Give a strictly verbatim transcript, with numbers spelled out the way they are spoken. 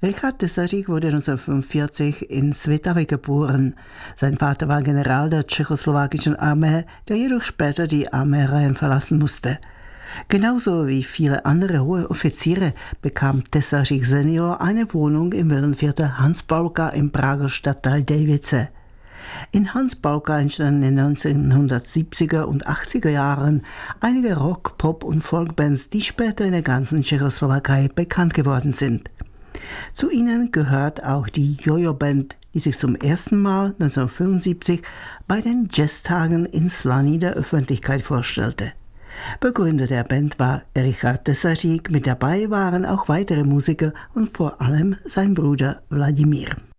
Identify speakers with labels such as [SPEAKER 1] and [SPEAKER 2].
[SPEAKER 1] Richard Tesařík wurde neunzehnhundertfünfundvierzig in Svitavy geboren. Sein Vater war General der tschechoslowakischen Armee, der jedoch später die Armeereihen verlassen musste. Genauso wie viele andere hohe Offiziere bekam Tesařík Senior eine Wohnung im Villenviertel Hans Paulka im Prager Stadtteil Davice. In Hans Paulka entstanden in den neunzehnhundertsiebziger und achtziger Jahren einige Rock-, Pop- und Folkbands, die später in der ganzen Tschechoslowakei bekannt geworden sind. Zu ihnen gehört auch die Jojo-Band, die sich zum ersten Mal neunzehnhundertfünfundsiebzig bei den Jazztagen in Slaný der Öffentlichkeit vorstellte. Begründer der Band war Richard Tesařík, mit dabei waren auch weitere Musiker und vor allem sein Bruder Wladimír.